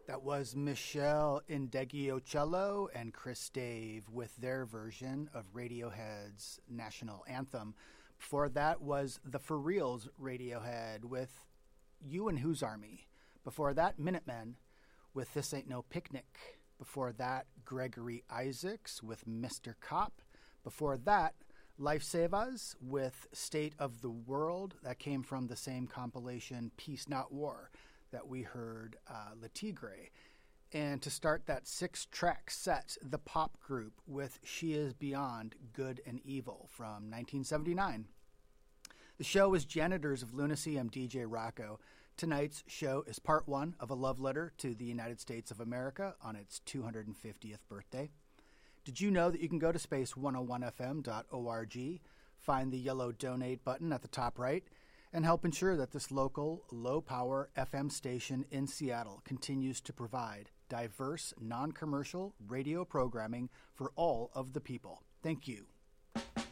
That was Michelle Indegliocello and Chris Dave with their version of Radiohead's national anthem. Before that was the For Reals Radiohead with You and Whose Army. Before that, Minutemen with This Ain't No Picnic. Before that, Gregory Isaacs with Mr. Cop. Before that, Life Savas with State of the World. That came from the same compilation, Peace Not War, that we heard Le Tigre. And to start that 6-track set, the pop group with She Is Beyond Good and Evil from 1979. The show is Janitors of Lunacy. I'm DJ Rocco. Tonight's show is part one of a love letter to the United States of America on its 250th birthday. Did you know that you can go to space101fm.org, find the yellow donate button at the top right, and help ensure that this local, low-power FM station in Seattle continues to provide diverse, non-commercial radio programming for all of the people. Thank you.